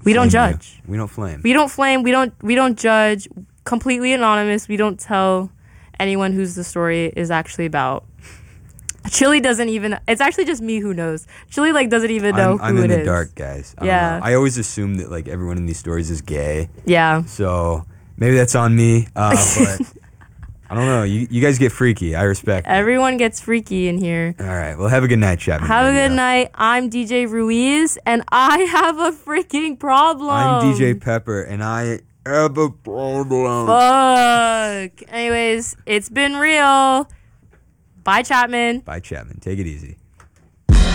We don't judge. We don't flame. We don't flame. We don't judge. Completely anonymous. We don't tell anyone who's the story is actually about. Chili doesn't even. It's actually just me who knows. Chili doesn't even know I'm who in it the is. dark, guys. I Yeah. don't know. I always assume that everyone in these stories is gay. Yeah. So maybe that's on me. But I don't know. You guys get freaky. I respect it. Everyone gets freaky in here. All right. Well, have a good night, Chapman. Have a good night. I'm DJ Ruiz, and I have a freaking problem. I'm DJ Pepper, and I have a problem. Fuck. Anyways, it's been real. Bye, Chapman. Bye, Chapman. Take it easy.